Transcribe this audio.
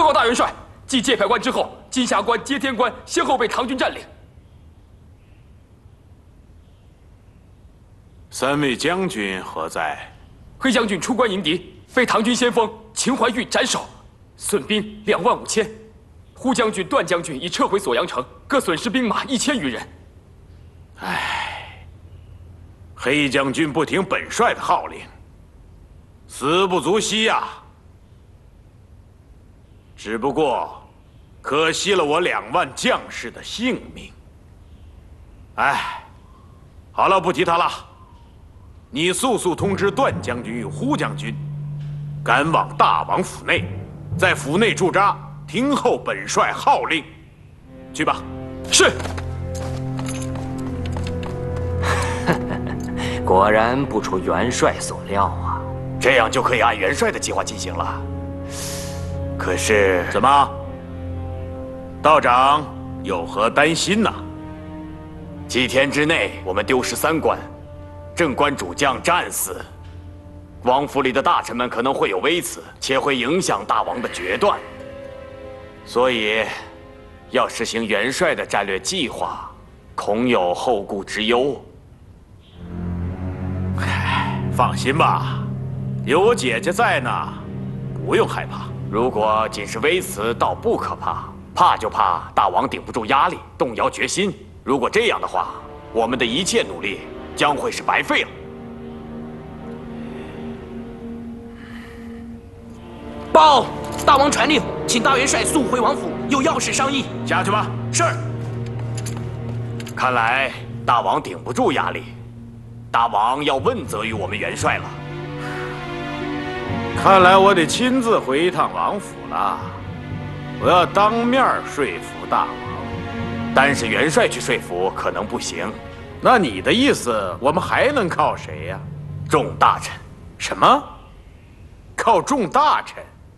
报大元帅，继界牌关之后，金霞关、接天关先后被唐军占领。 3位将军何在？ 黑将军出关迎敌，被唐军先锋秦怀玉斩首，损兵2万5千。呼将军、段将军已撤回锁阳城，各损失兵马1000余人。 唉，黑将军不听本帅的号令，死不足惜呀。只不过，可惜了我2万将士的性命。唉，好了，不提他了。你速速通知段将军与呼将军，赶往大王府内，在府内驻扎，听候本帅号令。去吧。 是。 果然不出元帅所料啊，这样就可以按元帅的计划进行了。可是， 怎么，道长有何担心呢？ 几天之内，我们丢失3关，正关主将战死，王府里的大臣们可能会有微词，且会影响大王的决断。所以，要实行元帅的战略计划，恐有后顾之忧。 放心吧，有我姐姐在呢，不用害怕。 如果仅是微词，倒不可怕，怕就怕大王顶不住压力，动摇决心。如果这样的话，我们的一切努力将会是白费了。 报！大王传令，请大元帅速回王府，有要事商议。 下去吧。 是。看来大王顶不住压力，大王要问责于我们元帅了。 看来我得亲自回一趟王府了，我要当面说服大王。 单是元帅去说服可能不行。 那你的意思，我们还能靠谁呀？ 众大臣。 什么？靠众大臣？